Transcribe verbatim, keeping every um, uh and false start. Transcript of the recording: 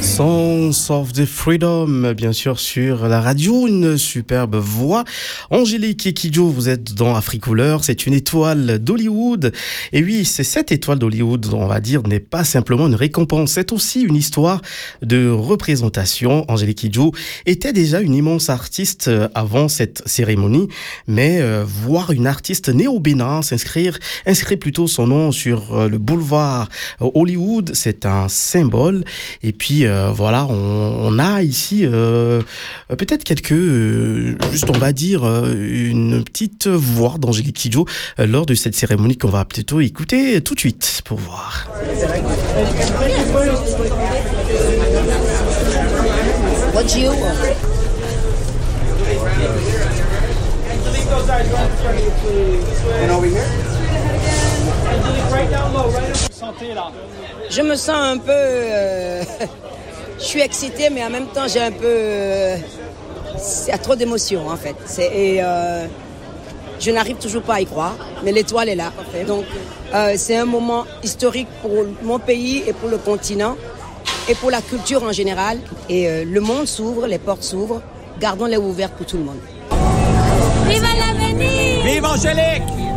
Songs of the Freedom, bien sûr, sur la radio, une superbe voix. Angélique Kidjo, vous êtes dans Africouleur, c'est une étoile d'Hollywood. Et oui, c'est cette étoile d'Hollywood, on va dire, n'est pas simplement une récompense, c'est aussi une histoire de représentation. Angélique Kidjo était déjà une immense artiste avant cette cérémonie, mais euh, voir une artiste née au Bénin s'inscrire, inscrire plutôt son nom sur euh, le boulevard Hollywood, c'est un symbole. Et puis, euh, voilà, on, on a ici euh, peut-être quelques, euh, juste on va dire, euh, une petite voix d'Angélique Kidjo euh, lors de cette cérémonie qu'on va plutôt écouter tout de suite pour voir. What you Je me sens un peu... Euh, je suis excitée, mais en même temps, j'ai un peu... Euh, il y a trop d'émotions, en fait. C'est, et, euh, je n'arrive toujours pas à y croire, mais l'étoile est là. En fait. Donc, euh, c'est un moment historique pour mon pays et pour le continent, et pour la culture en général. Et euh, le monde s'ouvre, les portes s'ouvrent. Gardons-les ouvertes pour tout le monde. Vive l'avenir! Vive Angélique!